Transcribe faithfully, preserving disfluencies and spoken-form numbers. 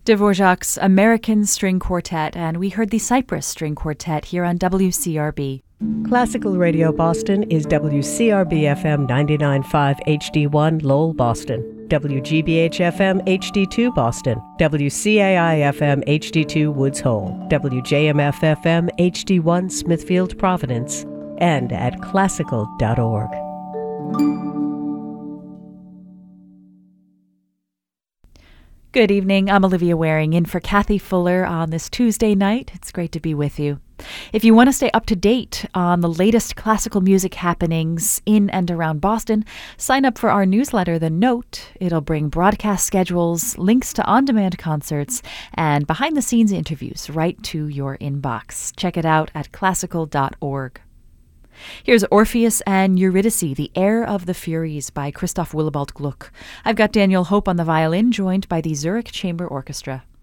Dvorak's American String Quartet, and we heard the Cypress String Quartet here on W C R B. Classical Radio Boston is W C R B F M ninety-nine point five H D one Lowell, Boston, W G B H F M H D two Boston, W C A I F M H D two Woods Hole, W J M F F M H D one Smithfield, Providence, and at classical dot org. Good evening. I'm Olivia Waring in for Kathy Fuller on this Tuesday night. It's great to be with you. If you want to stay up to date on the latest classical music happenings in and around Boston, sign up for our newsletter, The Note. It'll bring broadcast schedules, links to on-demand concerts, and behind-the-scenes interviews right to your inbox. Check it out at classical dot org. Here's Orpheus and Eurydice, The Heir of the Furies by Christoph Willibald Gluck. I've got Daniel Hope on the violin, joined by the Zurich Chamber Orchestra.